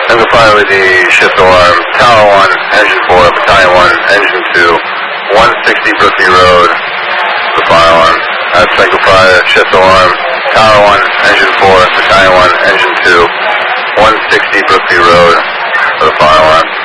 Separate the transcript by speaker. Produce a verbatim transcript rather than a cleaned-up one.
Speaker 1: Single fire with the shift alarm, Tower one, Engine four, Battalion one, Engine two, one sixty Brooklyn Road, the fire alarm. That's single fire, shift alarm, Tower one, Engine four, Battalion one, Engine two, one sixty Brooklyn Road, for the fire alarm.